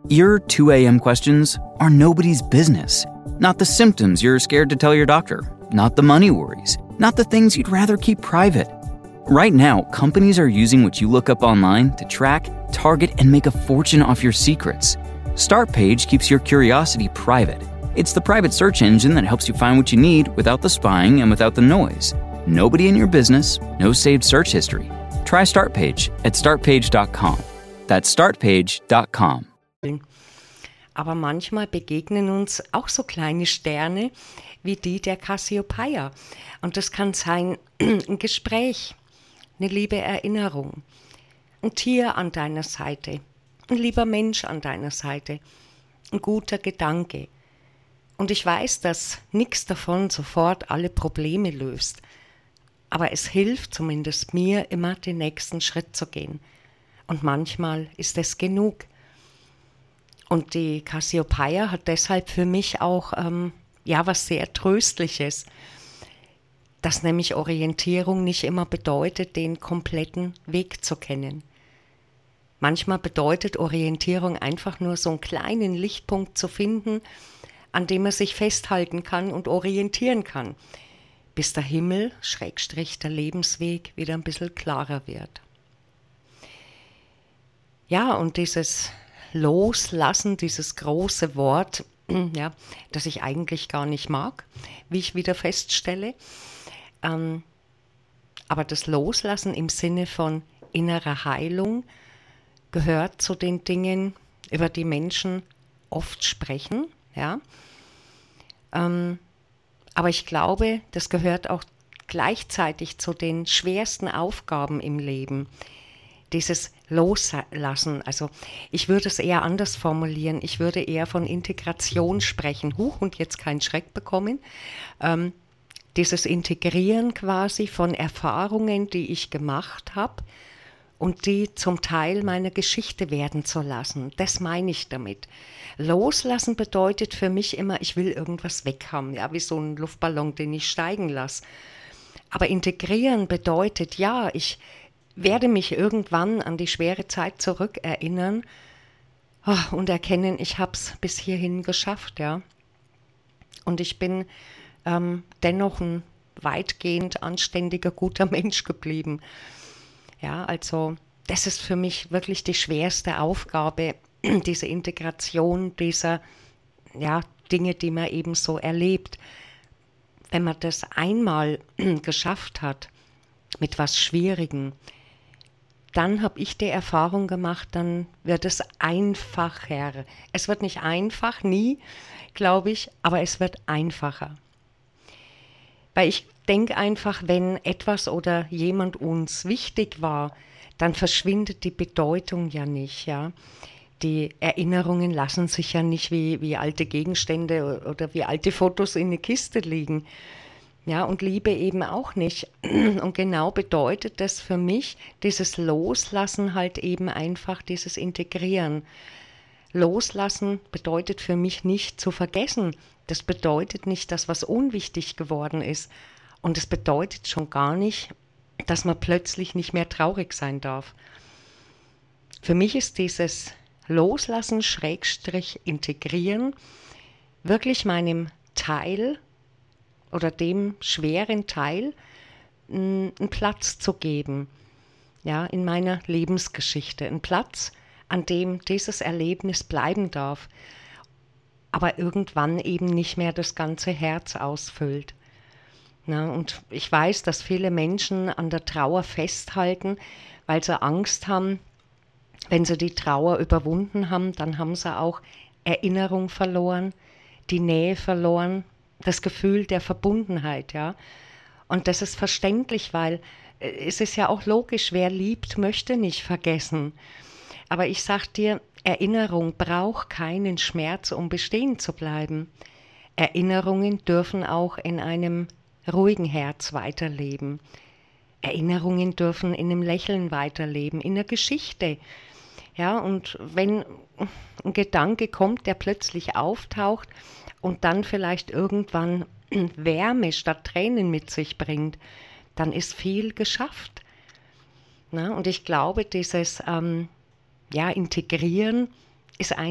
Your 2 a.m. questions are nobody's business. Not the symptoms you're scared to tell your doctor. Not the money worries. Not the things you'd rather keep private. Right now, companies are using what you look up online to track, target, and make a fortune off your secrets. Startpage keeps your curiosity private. It's the private search engine that helps you find what you need without the spying and without the noise. Nobody in your business, no saved search history. Try Startpage at startpage.com. That's startpage.com. Aber manchmal begegnen uns auch so kleine Sterne wie die der Cassiopeia. Und das kann sein ein Gespräch, eine liebe Erinnerung, ein Tier an deiner Seite, ein lieber Mensch an deiner Seite, ein guter Gedanke. Und ich weiß, dass nichts davon sofort alle Probleme löst. Aber es hilft zumindest mir, immer den nächsten Schritt zu gehen. Und manchmal ist es genug. Und die Cassiopeia hat deshalb für mich auch was sehr Tröstliches, dass nämlich Orientierung nicht immer bedeutet, den kompletten Weg zu kennen. Manchmal bedeutet Orientierung einfach nur so einen kleinen Lichtpunkt zu finden, an dem man sich festhalten kann und orientieren kann, bis der Himmel, / der Lebensweg wieder ein bisschen klarer wird. Ja, und dieses Loslassen, dieses große Wort, ja, das ich eigentlich gar nicht mag, wie ich wieder feststelle. Aber das Loslassen im Sinne von innerer Heilung gehört zu den Dingen, über die Menschen oft sprechen. Ja. Aber ich glaube, das gehört auch gleichzeitig zu den schwersten Aufgaben im Leben. Dieses Loslassen, also ich würde es eher anders formulieren, ich würde eher von Integration sprechen. Und jetzt keinen Schreck bekommen. Dieses Integrieren quasi von Erfahrungen, die ich gemacht habe und die zum Teil meiner Geschichte werden zu lassen. Das meine ich damit. Loslassen bedeutet für mich immer, ich will irgendwas weghaben, ja, wie so ein Luftballon, den ich steigen lasse. Aber integrieren bedeutet, ja, ich werde mich irgendwann an die schwere Zeit zurückerinnern und erkennen, ich habe es bis hierhin geschafft, ja. Und ich bin dennoch ein weitgehend anständiger, guter Mensch geblieben. Ja, also das ist für mich wirklich die schwerste Aufgabe, diese Integration dieser Dinge, die man eben so erlebt. Wenn man das einmal geschafft hat mit was Schwierigem, dann habe ich die Erfahrung gemacht, dann wird es einfacher. Es wird nicht einfach, nie, glaube ich, aber es wird einfacher. Weil ich denke einfach, wenn etwas oder jemand uns wichtig war, dann verschwindet die Bedeutung ja nicht. Ja? Die Erinnerungen lassen sich ja nicht wie alte Gegenstände oder wie alte Fotos in eine Kiste liegen. Ja, und Liebe eben auch nicht. Und genau bedeutet das für mich, dieses Loslassen halt eben einfach dieses Integrieren. Loslassen bedeutet für mich nicht zu vergessen. Das bedeutet nicht, dass was unwichtig geworden ist. Und es bedeutet schon gar nicht, dass man plötzlich nicht mehr traurig sein darf. Für mich ist dieses Loslassen / integrieren wirklich meinem Teil oder dem schweren Teil einen Platz zu geben, ja, in meiner Lebensgeschichte. Einen Platz, an dem dieses Erlebnis bleiben darf, aber irgendwann eben nicht mehr das ganze Herz ausfüllt. Na, und ich weiß, dass viele Menschen an der Trauer festhalten, weil sie Angst haben, wenn sie die Trauer überwunden haben, dann haben sie auch Erinnerung verloren, die Nähe verloren, das Gefühl der Verbundenheit, ja. Und das ist verständlich, weil es ist ja auch logisch, wer liebt, möchte nicht vergessen. Aber ich sag dir, Erinnerung braucht keinen Schmerz, um bestehen zu bleiben. Erinnerungen dürfen auch in einem ruhigen Herz weiterleben. Erinnerungen dürfen in einem Lächeln weiterleben, in der Geschichte. Ja, und wenn ein Gedanke kommt, der plötzlich auftaucht und dann vielleicht irgendwann Wärme statt Tränen mit sich bringt, dann ist viel geschafft. Na, und ich glaube, dieses Integrieren ist